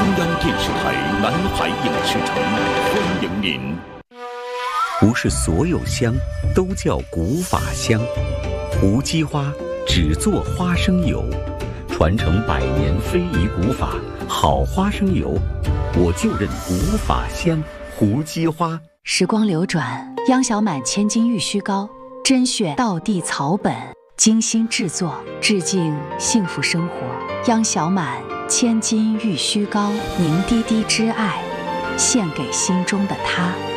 中央电视台南海影视城欢迎您。 不是所有香都叫古法香，无机花只做花生油，传承100年非遗古法，好花生油，我就认古法香胡姬花。 时光流转，央小满千金玉须膏，甄选道地草本，精心制作，致敬幸福生活。央小满千金玉须膏，凝滴滴之爱，献给心中的他。